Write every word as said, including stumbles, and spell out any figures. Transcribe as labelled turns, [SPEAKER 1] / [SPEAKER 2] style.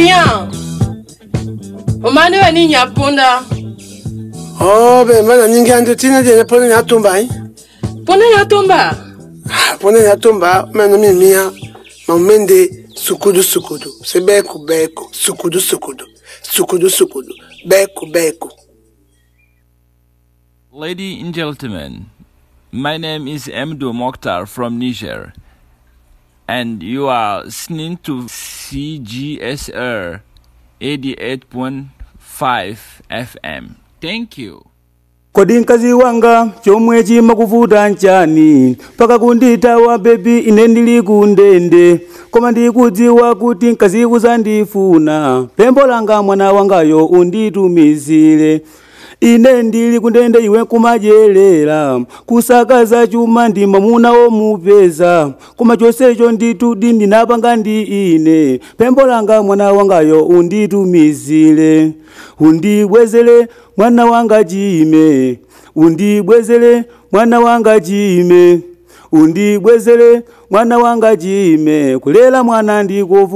[SPEAKER 1] Nya. Omani we ni nyapunda.
[SPEAKER 2] Oh, be mana ningi ando tina de pona nyatumba eh.
[SPEAKER 1] Pona nyatumba.
[SPEAKER 2] Pona nyatumba, mana mimia. Mamende sukudu sukudu. Se beku beku, sukudu sukudu. Sukudu sukudu. Beku beku.
[SPEAKER 3] Ladies and gentlemen, my name is Emdo Mokhtar from Niger, and you are listening to C G S R eighty-eight point five F M. Thank you.
[SPEAKER 4] Kodi nkazi wanga chomwe chima kuvuta nchani paka kunditawa baby ine ndili kundende koma ndikudziwa kuti nkazi kuzandifuna pembo langa mwana wangayo unditumizire ine ndili kundende iwe kumajelera kusakaza chuma ndi mamuna omupeza koma chonsecho nditudi ndinapanga ndi ine pembo langa mwana wangayo unditumizire undibwezere mwana wanga chime undibwezere mwana wanga chime undibwezere mwana wanga chime kulela mwana ndikovu